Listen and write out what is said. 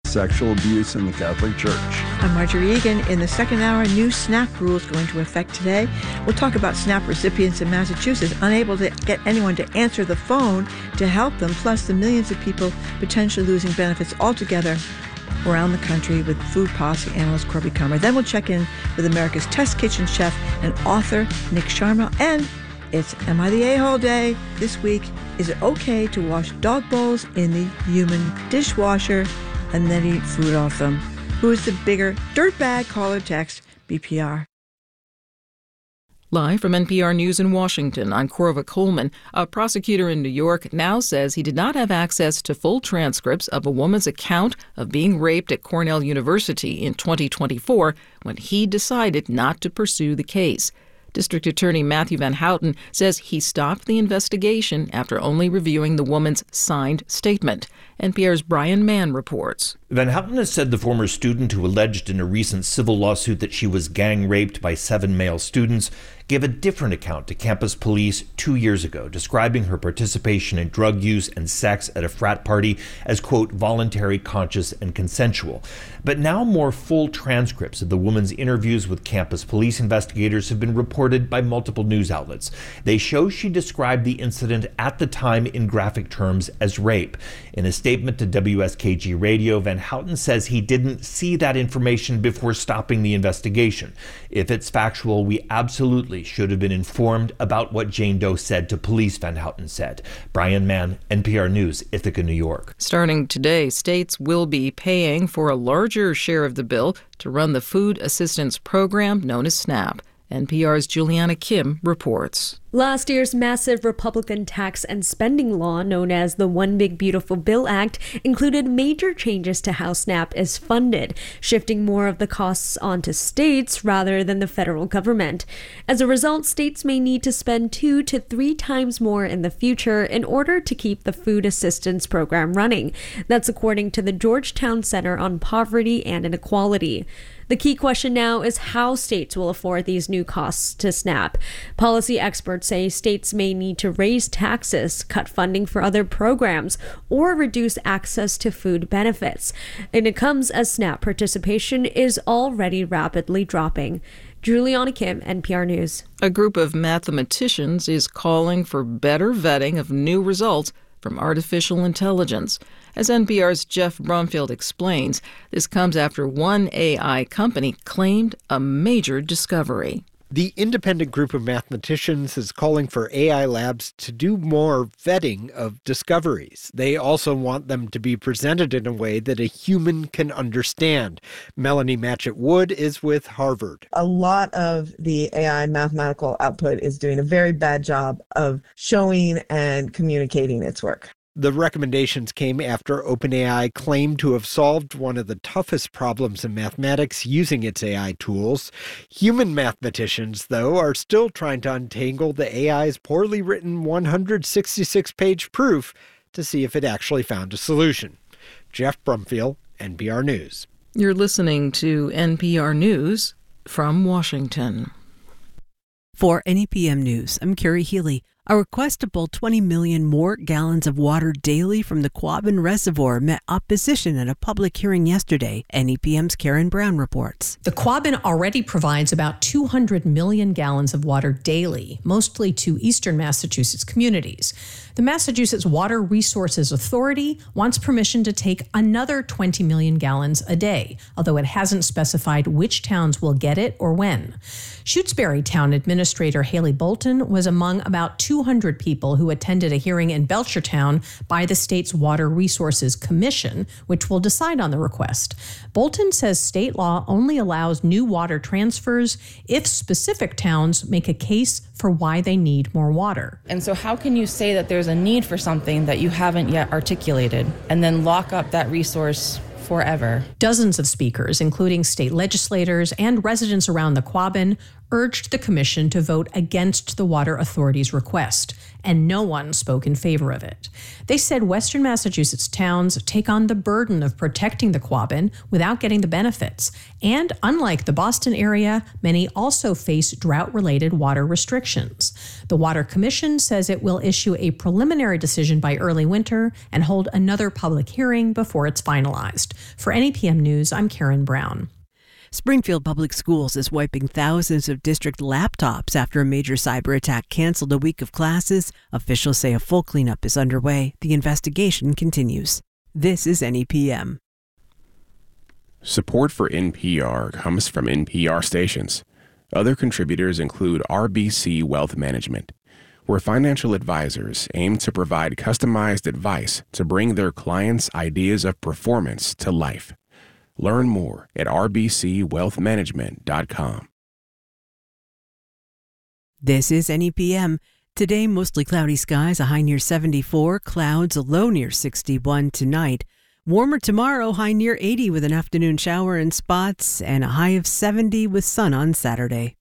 Sexual abuse in the Catholic Church. I'm Marjorie Egan. In the second hour, new SNAP rules go into effect today. We'll talk about SNAP recipients in Massachusetts unable to get anyone to answer the phone to help them, plus the millions of people potentially losing benefits altogether around the country with food policy analyst Corby Kummer. Then we'll check in with America's Test Kitchen chef and author Nick Sharma. And it's Am I the A-Hole Day this week. Is it okay to wash dog bowls in the human dishwasher and then eat food off them? Who is the bigger dirtbag? Call or text BPR. Live from NPR News in Washington, I'm Corva Coleman. A prosecutor in New York now says he did not have access to full transcripts of a woman's account of being raped at Cornell University in 2024 when he decided not to pursue the case. District Attorney Matthew Van Houten says he stopped the investigation after only reviewing the woman's signed statement. NPR's Brian Mann reports. Van Houten has said the former student who alleged in a recent civil lawsuit that she was gang raped by 7 male students gave a different account to campus police 2 years ago, describing her participation in drug use and sex at a frat party as, quote, voluntary, conscious, and consensual. But now more full transcripts of the woman's interviews with campus police investigators have been reported by multiple news outlets. They show she described the incident at the time in graphic terms as rape. In a statement to WSKG Radio, Van Houten says he didn't see that information before stopping the investigation. If it's factual, we absolutely should have been informed about what Jane Doe said to police, Van Houten said. Brian Mann, NPR News, Ithaca, New York. Starting today, states will be paying for a larger share of the bill to run the food assistance program known as SNAP. NPR's Juliana Kim reports. Last year's massive Republican tax and spending law, known as the One Big Beautiful Bill Act, included major changes to how SNAP is funded, shifting more of the costs onto states rather than the federal government. As a result, states may need to spend 2 to 3 times more in the future in order to keep the food assistance program running. That's according to the Georgetown Center on Poverty and Inequality. The key question now is how states will afford these new costs to SNAP. Policy experts say states may need to raise taxes, cut funding for other programs, or reduce access to food benefits. And it comes as SNAP participation is already rapidly dropping. Juliana Kim, NPR News. A group of mathematicians is calling for better vetting of new results from artificial intelligence. As NPR's Jeff Brumfield explains, this comes after one AI company claimed a major discovery. The independent group of mathematicians is calling for AI labs to do more vetting of discoveries. They also want them to be presented in a way that a human can understand. Melanie Matchett-Wood is with Harvard. A lot of the AI mathematical output is doing a very bad job of showing and communicating its work. The recommendations came after OpenAI claimed to have solved one of the toughest problems in mathematics using its AI tools. Human mathematicians, though, are still trying to untangle the AI's poorly written 166-page proof to see if it actually found a solution. Jeff Brumfield, NPR News. You're listening to NPR News from Washington. For NEPM News, I'm Carrie Healy. A request to pull 20 million more gallons of water daily from the Quabbin Reservoir met opposition at a public hearing yesterday. NEPM's Karen Brown reports. The Quabbin already provides about 200 million gallons of water daily, mostly to eastern Massachusetts communities. The Massachusetts Water Resources Authority wants permission to take another 20 million gallons a day, although it hasn't specified which towns will get it or when. Shutesbury Town Administrator Haley Bolton was among about 200 people who attended a hearing in Belchertown by the state's Water Resources Commission, which will decide on the request. Bolton says state law only allows new water transfers if specific towns make a case for why they need more water. And so how can you say that there's a need for something that you haven't yet articulated and then lock up that resource forever? Dozens of speakers, including state legislators and residents around the Quabbin, urged the commission to vote against the Water Authority's request, and no one spoke in favor of it. They said Western Massachusetts towns take on the burden of protecting the Quabbin without getting the benefits, and unlike the Boston area, many also face drought-related water restrictions. The Water Commission says it will issue a preliminary decision by early winter and hold another public hearing before it's finalized. For NEPM News, I'm Karen Brown. Springfield Public Schools is wiping thousands of district laptops after a major cyber attack canceled a week of classes. Officials say a full cleanup is underway. The investigation continues. This is NEPM. Support for NPR comes from NPR stations. Other contributors include RBC Wealth Management, where financial advisors aim to provide customized advice to bring their clients' ideas of performance to life. Learn more at rbcwealthmanagement.com. This is NEPM. Today, mostly cloudy skies, a high near 74, clouds, a low near 61 tonight. Warmer tomorrow, high near 80 with an afternoon shower in spots, and a high of 70 with sun on Saturday.